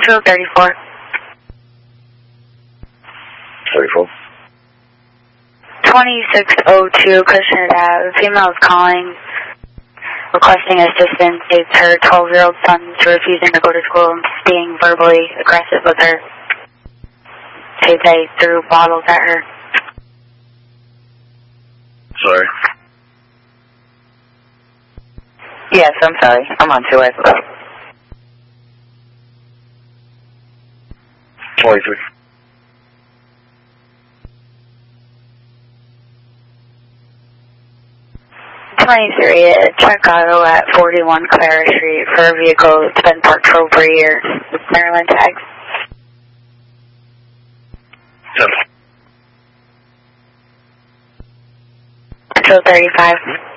Central 34. 34. 2602 Kushner Ave. Female is calling, requesting assistance. It's her 12-year-old son's refusing to go to school and being verbally aggressive with her. They threw bottles at her. Sorry. Yes, I'm sorry. I'm on 2X. 23. Check auto at 41 Clara Street for a vehicle that's been parked for over a year with Maryland tags. 10. Central 35.